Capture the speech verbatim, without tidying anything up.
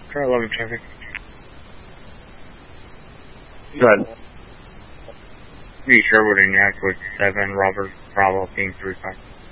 Try eleven traffic. Good. Be Sherwood and Yakwood seven, Robert Bravo, King three five.